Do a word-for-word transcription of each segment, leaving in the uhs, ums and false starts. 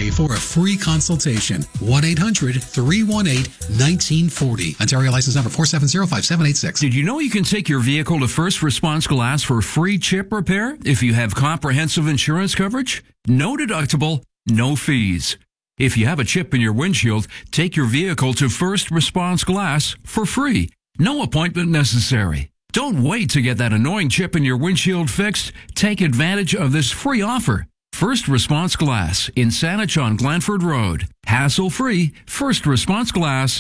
today for a free consultation. one eight hundred three one eight one nine four zero. Ontario license number four seven zero five seven eight six. Did you know you can take your vehicle to First Response Glass for free chip repair if you have comprehensive insurance coverage? No deductible, no fees. If you have a chip in your windshield, take your vehicle to First Response Glass for free. No appointment necessary. Don't wait to get that annoying chip in your windshield fixed. Take advantage of this free offer. First Response Glass in Saanich on Glanford Road. Hassle-free, First Response Glass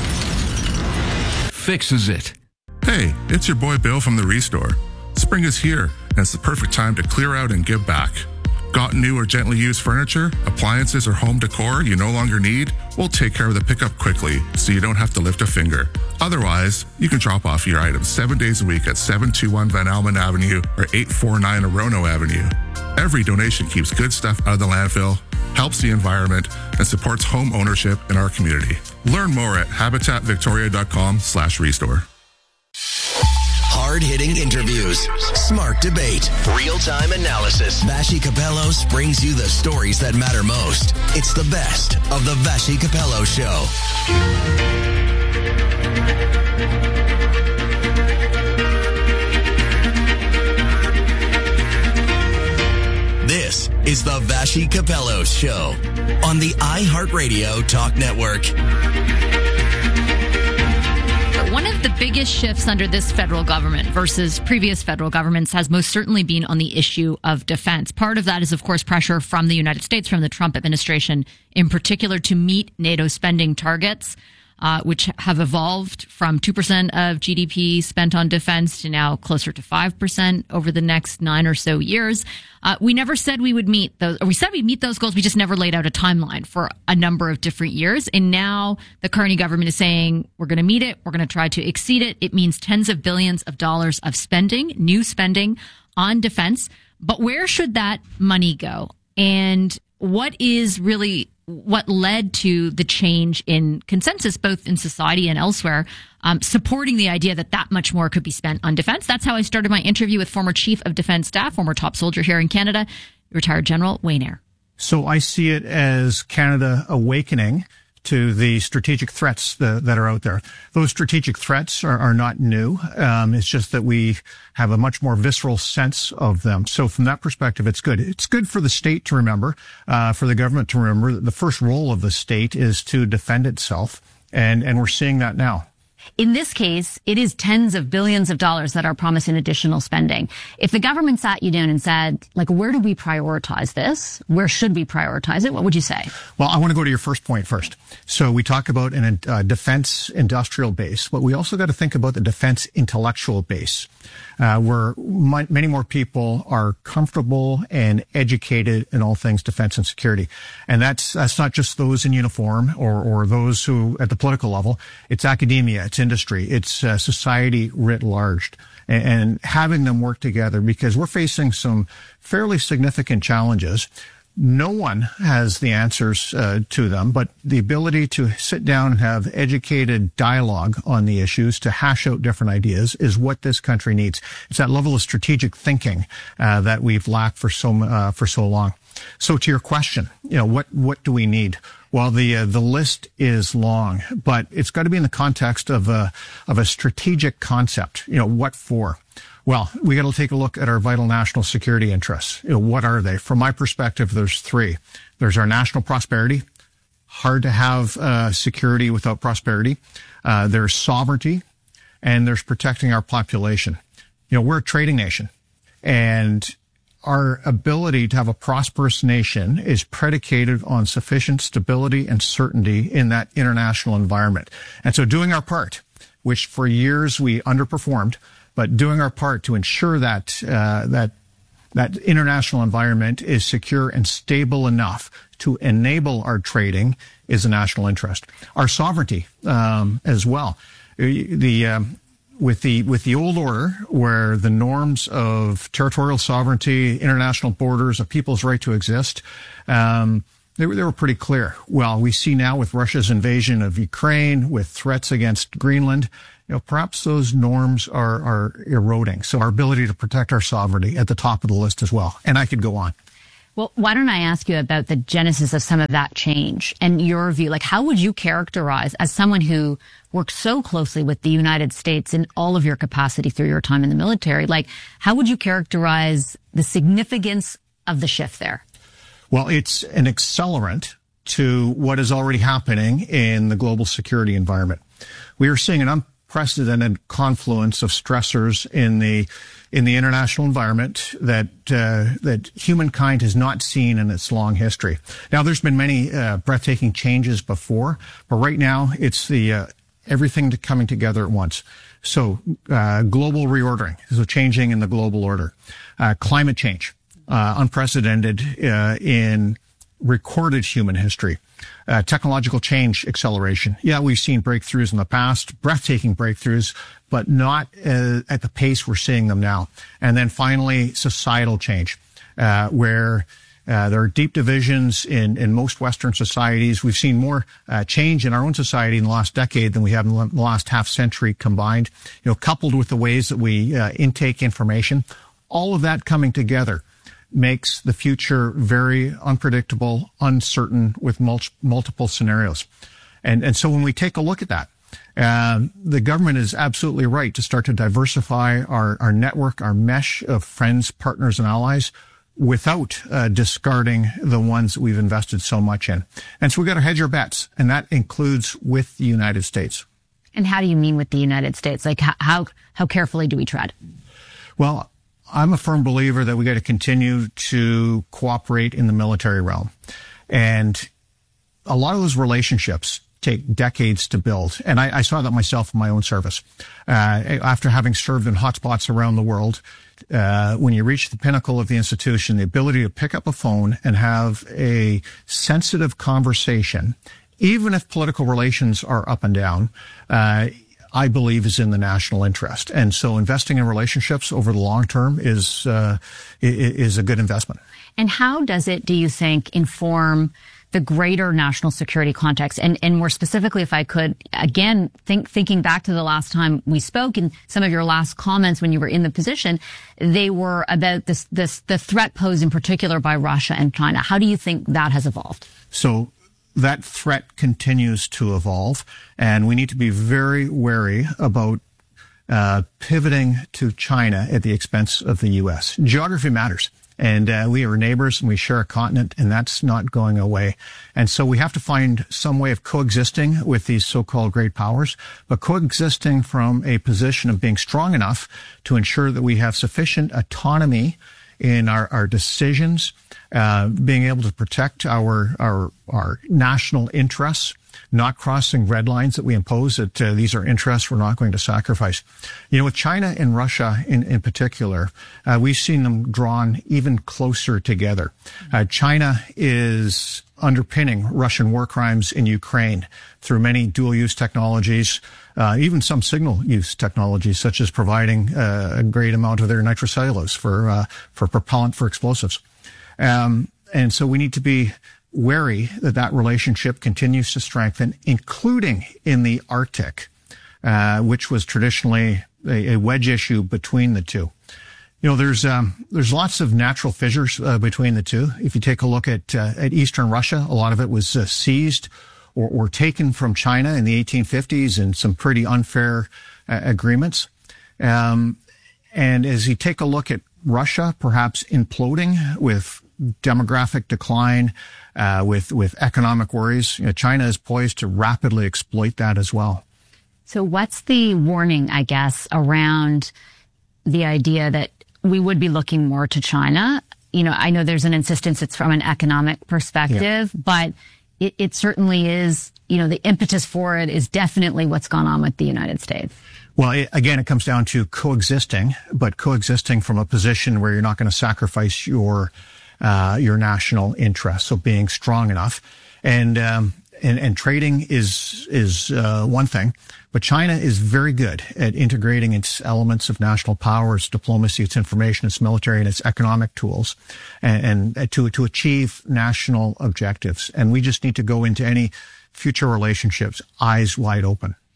fixes it. Hey, it's your boy Bill from the Restore. Spring is here, and it's the perfect time to clear out and give back. Got new or gently used furniture, appliances, or home decor you no longer need? We'll take care of the pickup quickly so you don't have to lift a finger. Otherwise, you can drop off your items seven days a week at seven two one Van Almen Avenue or eight four nine Orono Avenue. Every donation keeps good stuff out of the landfill, helps the environment, and supports home ownership in our community. Learn more at habitatvictoria.com slash restore. Hard-hitting interviews, smart debate, real-time analysis. Vassy Kapelos brings you the stories that matter most. It's the best of the Vassy Kapelos Show. This is the Vassy Kapelos Show on the iHeartRadio Talk Network. One of the biggest shifts under this federal government versus previous federal governments has most certainly been on the issue of defense. Part of that is, of course, pressure from the United States, from the Trump administration in particular, to meet NATO spending targets, uh, which have evolved from two percent of G D P spent on defense to now closer to five percent over the next nine or so years. Uh, we never said we would meet those, or we said we'd meet those goals. We just never laid out a timeline for a number of different years. And now the Carney government is saying we're going to meet it. We're going to try to exceed it. It means tens of billions of dollars of spending, new spending on defense. But where should that money go? And what is really what led to the change in consensus, both in society and elsewhere, um, supporting the idea that that much more could be spent on defense? That's how I started my interview with former Chief of Defense Staff, former top soldier here in Canada, retired General Wayne Eyre. So I see it as Canada awakening to the strategic threats that, that are out there. Those strategic threats are, are not new. Um, it's just that we have a much more visceral sense of them. So from that perspective, it's good. It's good for the state to remember, uh, for the government to remember that the first role of the state is to defend itself. And, and we're seeing that now. In this case, it is tens of billions of dollars that are promising additional spending. If the government sat you down and said, like, where do we prioritize this? Where should we prioritize it? What would you say? Well, I want to go to your first point first. So we talk about a uh, defense industrial base, but we also got to think about the defense intellectual base, uh, where my, many more people are comfortable and educated in all things defense and security. And that's, that's not just those in uniform or, or those who at the political level. It's academia. It's industry, it's uh, society writ large, and, and having them work together, because we're facing some fairly significant challenges. No one has the answers uh, to them, but the ability to sit down and have educated dialogue on the issues, to hash out different ideas, is what this country needs. It's that level of strategic thinking uh, that we've lacked for so uh, for so long. So to your question, you know, what what do we need? Well, the uh, the list is long, but it's got to be in the context of a of a strategic concept. You know, what for? Well, we got to take a look at our vital national security interests. You know, what are they? From my perspective, there's three. There's our national prosperity. Hard to have uh, security without prosperity. Uh, there's sovereignty, and there's protecting our population. You know, we're a trading nation, and our ability to have a prosperous nation is predicated on sufficient stability and certainty in that international environment. And so doing our part, which for years we underperformed, but doing our part to ensure that uh, that that international environment is secure and stable enough to enable our trading is a national interest. Our sovereignty um, as well. The um, With the with the old order, where the norms of territorial sovereignty, international borders, a people's right to exist, um, they were they were pretty clear. Well, we see now with Russia's invasion of Ukraine, with threats against Greenland, you know, perhaps those norms are are eroding. So our ability to protect our sovereignty at the top of the list as well. And I could go on. Well, why don't I ask you about the genesis of some of that change and your view? Like, how would you characterize, as someone who worked so closely with the United States in all of your capacity through your time in the military, like, how would you characterize the significance of the shift there? Well, it's an accelerant to what is already happening in the global security environment. We are seeing an unprecedented confluence of stressors in the in the international environment that uh, that humankind has not seen in its long history. Now, there's been many uh, breathtaking changes before, but right now it's the uh, everything to coming together at once. So, uh, global reordering, so changing in the global order, uh, climate change, uh, unprecedented uh, in recorded human history. Uh, technological change acceleration. Yeah, we've seen breakthroughs in the past, breathtaking breakthroughs, but not uh, at the pace we're seeing them now. And then finally, societal change, uh, where uh, there are deep divisions in, in most Western societies. We've seen more uh, change in our own society in the last decade than we have in the last half century combined, you know, coupled with the ways that we uh, intake information. All of that coming together makes the future very unpredictable, uncertain, with mul- multiple scenarios. And, and so when we take a look at that, uh, the government is absolutely right to start to diversify our, our network, our mesh of friends, partners, and allies without uh, discarding the ones that we've invested so much in. And so we've got to hedge our bets, and that includes with the United States. And how do you mean with the United States? Like, how how, how carefully do we tread? Well, I'm a firm believer that we got to continue to cooperate in the military realm. And a lot of those relationships take decades to build. And I, I saw that myself in my own service. Uh, after having served in hotspots around the world, uh, when you reach the pinnacle of the institution, the ability to pick up a phone and have a sensitive conversation, even if political relations are up and down, uh, I believe is in the national interest. And so investing in relationships over the long term is uh, is a good investment. And how does it, do you think, inform the greater national security context? And, and more specifically, if I could, again, think, thinking back to the last time we spoke and some of your last comments when you were in the position, they were about this, this, the threat posed in particular by Russia and China. How do you think that has evolved? So that threat continues to evolve, and we need to be very wary about uh, pivoting to China at the expense of the U S. Geography matters, and uh, we are neighbors and we share a continent, and that's not going away. And so we have to find some way of coexisting with these so-called great powers, but coexisting from a position of being strong enough to ensure that we have sufficient autonomy in our, our decisions, uh, being able to protect our, our, our national interests, not crossing red lines that we impose, that uh, these are interests we're not going to sacrifice. You know, with China and Russia in, in particular, uh, we've seen them drawn even closer together. Uh, China is underpinning Russian war crimes in Ukraine through many dual-use technologies, uh, even some signal-use technologies, such as providing uh, a great amount of their nitrocellulose for uh, for propellant for explosives. Um, and so we need to be wary that that relationship continues to strengthen, including in the Arctic, uh, which was traditionally a, a wedge issue between the two. You know, there's um, there's lots of natural fissures uh, between the two. If you take a look at uh, at eastern Russia, a lot of it was uh, seized or, or taken from China in the eighteen fifties in some pretty unfair uh, agreements. Um, and as you take a look at Russia, perhaps imploding with demographic decline, uh, with with economic worries, you know, China is poised to rapidly exploit that as well. So, what's the warning, I guess, around the idea that we would be looking more to China? You know, I know there's an insistence it's from an economic perspective, yeah. but it, it certainly is, you know, the impetus for it is definitely what's gone on with the United States. Well, it, again, it comes down to coexisting, but coexisting from a position where you're not going to sacrifice your uh, your national interests. So being strong enough, and um, and, and trading is is uh, one thing. But China is very good at integrating its elements of national power, its diplomacy, its information, its military, and its economic tools, and, and to to achieve national objectives. And we just need to go into any future relationships eyes wide open.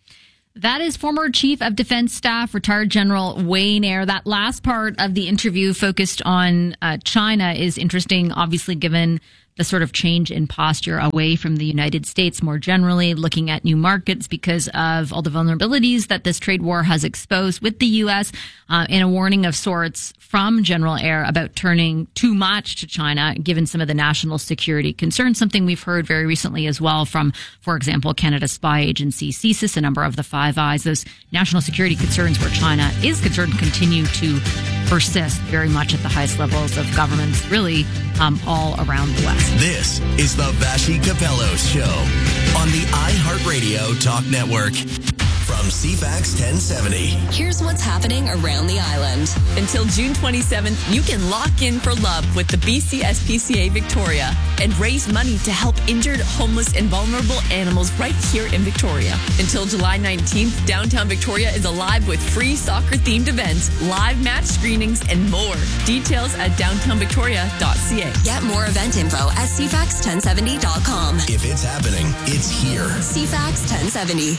That is former Chief of Defense Staff, retired General Wayne Eyre. That last part of the interview focused on uh, China is interesting, obviously, given the sort of change in posture away from the United States more generally, looking at new markets because of all the vulnerabilities that this trade war has exposed with the U S, uh, and a warning of sorts from General Eyre about turning too much to China, given some of the national security concerns, something we've heard very recently as well from, for example, Canada's spy agency, C S I S, a number of the Five Eyes. Those national security concerns where China is concerned continue to persist very much at the highest levels of governments, really um, all around the West. This is the Vassy Kapelos Show on the iHeartRadio Talk Network. From C FAX ten seventy. Here's what's happening around the island. Until June twenty-seventh, you can lock in for love with the B C S P C A Victoria and raise money to help injured, homeless, and vulnerable animals right here in Victoria. Until July nineteenth, downtown Victoria is alive with free soccer-themed events, live match screenings, and more. Details at downtown victoria dot c a. Get more event info at c fax ten seventy dot com. If it's happening, it's here. C FAX ten seventy.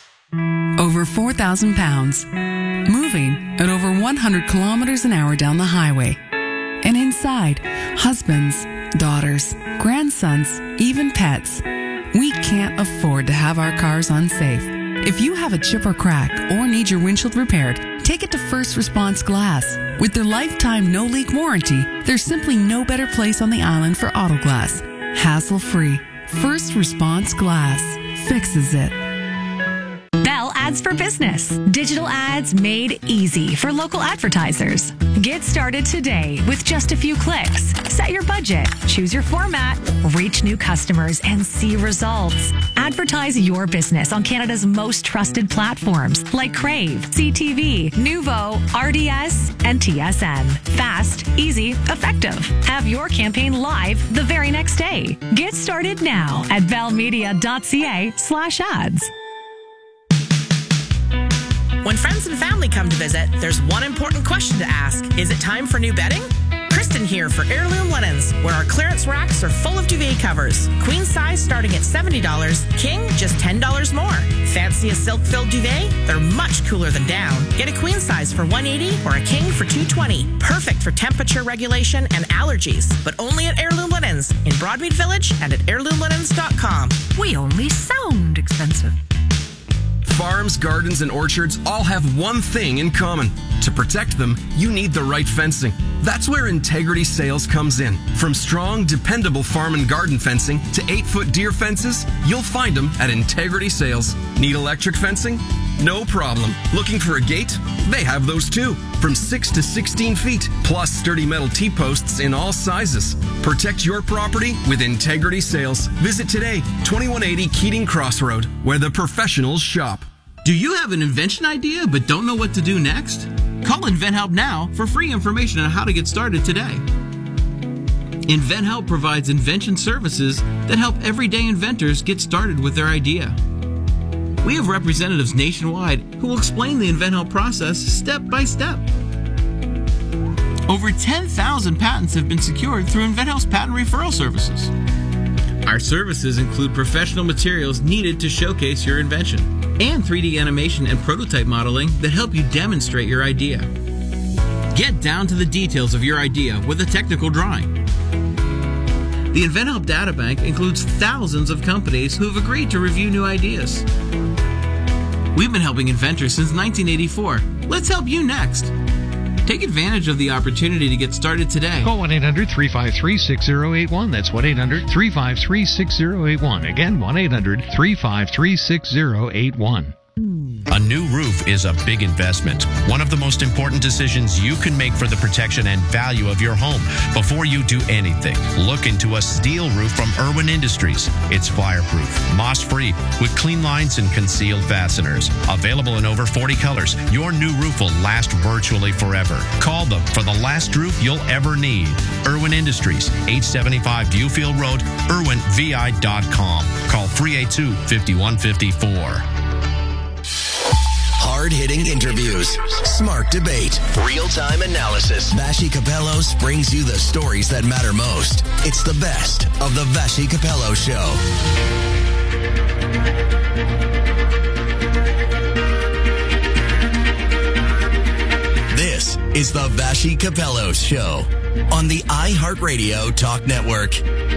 Over four thousand pounds, moving at over one hundred kilometers an hour down the highway. And inside, husbands, daughters, grandsons, even pets. We can't afford to have our cars unsafe. If you have a chip or crack or need your windshield repaired, take it to First Response Glass. With their lifetime no-leak warranty, there's simply no better place on the island for auto glass. Hassle-free. First Response Glass fixes it. Bell Ads for Business. Digital ads made easy for local advertisers. Get started today with just a few clicks. Set your budget, choose your format, reach new customers, and see results. Advertise your business on Canada's most trusted platforms like Crave, C T V, Nuvo, R D S, and T S N. Fast, easy, effective. Have your campaign live the very next day. Get started now at bellmedia dot c a slash ads. When friends and family come to visit, there's one important question to ask. Is it time for new bedding? Kristen here for Heirloom Linens, where our clearance racks are full of duvet covers. Queen size starting at seventy dollars, king just ten dollars more. Fancy a silk-filled duvet? They're much cooler than down. Get a queen size for one hundred eighty dollars or a king for two hundred twenty dollars. Perfect for temperature regulation and allergies, but only at Heirloom Linens in Broadmead Village and at heirloom linens dot com. We only sound expensive. Farms, gardens, and orchards all have one thing in common. To protect them, you need the right fencing. That's where Integrity Sales comes in. From strong, dependable farm and garden fencing to eight-foot deer fences, you'll find them at Integrity Sales. Need electric fencing? No problem. Looking for a gate? They have those too. From six to sixteen feet, plus sturdy metal T-posts in all sizes. Protect your property with Integrity Sales. Visit today, twenty-one eighty Keating Crossroad, where the professionals shop. Do you have an invention idea but don't know what to do next? Call InventHelp now for free information on how to get started today. InventHelp provides invention services that help everyday inventors get started with their idea. We have representatives nationwide who will explain the InventHelp process step by step. Over ten thousand patents have been secured through InventHelp's patent referral services. Our services include professional materials needed to showcase your invention and three D animation and prototype modeling that help you demonstrate your idea. Get down to the details of your idea with a technical drawing. The InventHelp Databank includes thousands of companies who have agreed to review new ideas. We've been helping inventors since nineteen eighty-four. Let's help you next. Take advantage of the opportunity to get started today. Call one eight hundred three five three six zero eight one. That's one eight hundred three five three six zero eight one. Again, one eight hundred three five three six zero eight one. A new roof is a big investment. One of the most important decisions you can make for the protection and value of your home. Before you do anything, look into a steel roof from Irwin Industries. It's fireproof, moss-free, with clean lines and concealed fasteners. Available in over forty colors, your new roof will last virtually forever. Call them for the last roof you'll ever need. Irwin Industries, eight seventy-five Viewfield Road, irwin v i dot com. Call three eight two, five one five four. Hard-hitting interviews, smart debate, real-time analysis. Vassy Kapelos brings you the stories that matter most. It's the best of the Vassy Kapelos Show. This is the Vassy Capellos Show on the iHeartRadio Talk Network.